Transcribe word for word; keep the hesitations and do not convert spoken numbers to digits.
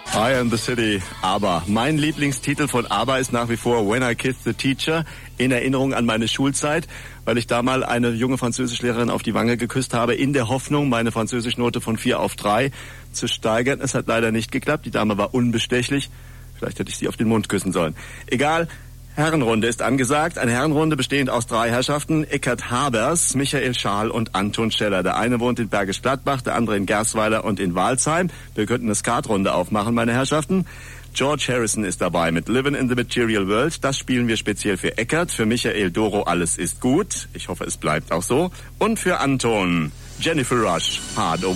I Am the City, ABBA. Mein Lieblingstitel von ABBA ist nach wie vor When I Kissed the Teacher, in Erinnerung an meine Schulzeit, weil ich da mal eine junge Französischlehrerin auf die Wange geküsst habe, in der Hoffnung, meine Französischnote von vier auf drei zu steigern. Es hat leider nicht geklappt, die Dame war unbestechlich. Vielleicht hätte ich sie auf den Mund küssen sollen. Egal. Herrenrunde ist angesagt. Eine Herrenrunde bestehend aus drei Herrschaften. Eckhard Habers, Michael Schaal und Anton Scheller. Der eine wohnt in Bergisch Gladbach, der andere in Gersweiler und in Walsheim. Wir könnten eine Skatrunde aufmachen, meine Herrschaften. George Harrison ist dabei mit Living in the Material World. Das spielen wir speziell für Eckhard. Für Michael Doro Alles ist gut. Ich hoffe, es bleibt auch so. Und für Anton Jennifer Rush, Hard Over.